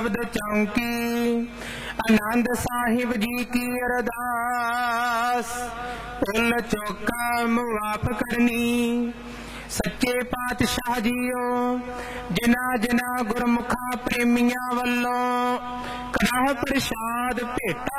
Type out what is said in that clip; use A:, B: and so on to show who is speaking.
A: शब्द चौंकी। आनंद साहिब जी की अरदास, उल चौका मुआफ करनी। सच्चे पातशाह जीओ, जिना जिना गुरमुखा प्रेमिया वल्लों कड़ाह प्रसाद भेटा